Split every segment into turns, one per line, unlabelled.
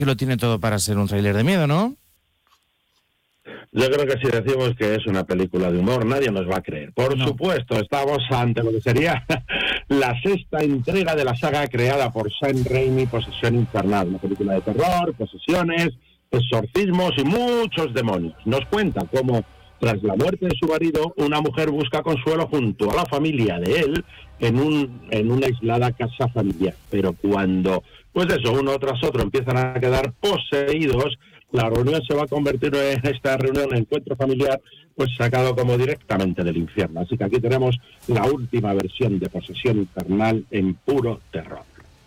Que lo tiene todo para ser un tráiler de miedo, ¿no?
Yo creo que si decimos que es una película de humor, nadie nos va a creer. Por supuesto, estamos ante lo que sería la sexta entrega de la saga creada por Sam Raimi, Posesión Infernal, una película de terror, posesiones, exorcismos y muchos demonios. Nos cuenta cómo, tras la muerte de su marido, una mujer busca consuelo junto a la familia de él en una aislada casa familiar. Pero cuando, uno tras otro empiezan a quedar poseídos, la reunión se va a convertir en esta reunión, encuentro familiar, sacado como directamente del infierno. Así que aquí tenemos la última versión de Posesión Infernal en puro terror.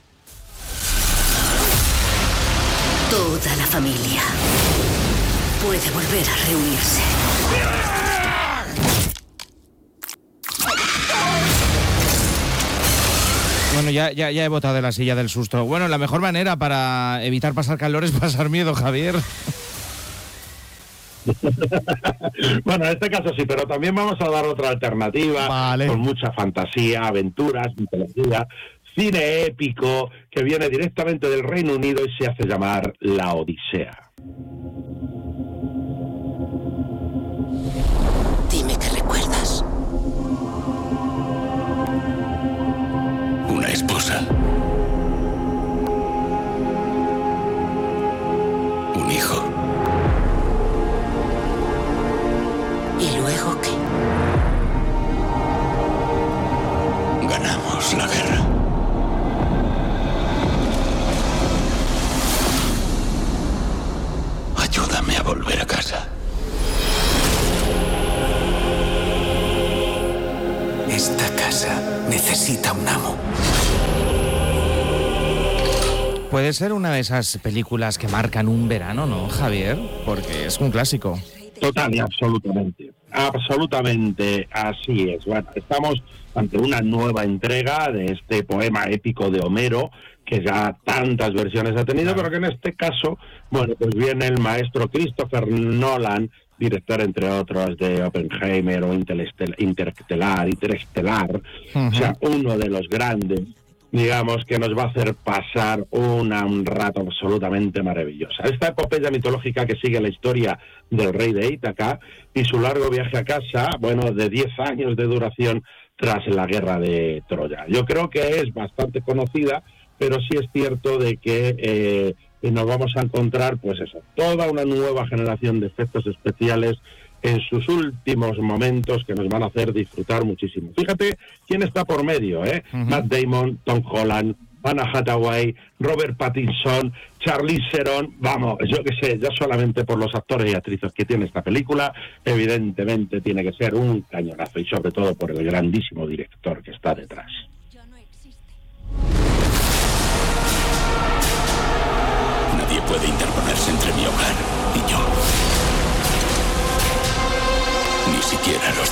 Toda la familia puede volver a reunirse.
Bueno, ya he botado de la silla del susto. Bueno, la mejor manera para evitar pasar calor es pasar miedo, Javier.
Bueno, en este caso sí, pero también vamos a dar otra alternativa, vale, con mucha fantasía, aventuras, mitología, cine épico, que viene directamente del Reino Unido y se hace llamar La Odisea.
Dime qué recuerdas.
Una esposa. Un hijo.
¿Y luego qué?
Ganamos la guerra. Ayúdame a volver a casa. Esta casa necesita un amo.
Puede ser una de esas películas que marcan un verano, ¿no, Javier? Porque es un clásico.
Total y absolutamente. Absolutamente así es. Bueno, estamos ante una nueva entrega de este poema épico de Homero, que ya tantas versiones ha tenido, pero que en este caso, viene el maestro Christopher Nolan, director, entre otros, de Oppenheimer o Interestelar, o sea, uno de los grandes, digamos, que nos va a hacer pasar un rato absolutamente maravilloso. Esta epopeya mitológica que sigue la historia del rey de Ítaca y su largo viaje a casa, de 10 años de duración tras la guerra de Troya. Yo creo que es bastante conocida, pero sí es cierto de que nos vamos a encontrar, toda una nueva generación de efectos especiales en sus últimos momentos que nos van a hacer disfrutar muchísimo. Fíjate quién está por medio, Matt Damon, Tom Holland, Anna Hathaway, Robert Pattinson, Charlize Theron, yo qué sé, ya solamente por los actores y actrices que tiene esta película, evidentemente tiene que ser un cañonazo, y sobre todo por el grandísimo director que está detrás.
Nadie puede interponerse entre mi hogar y yo. Ni siquiera los